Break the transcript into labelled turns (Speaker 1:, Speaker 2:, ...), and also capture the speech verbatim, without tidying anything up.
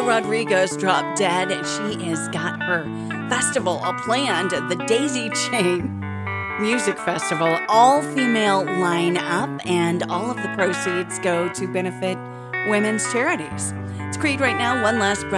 Speaker 1: Rodriguez dropped dead. She has got her festival all planned, the Daisy Chain Music Festival, all-female lineup, and all of the proceeds go to benefit women's charities. It's Creed right now. One last breath.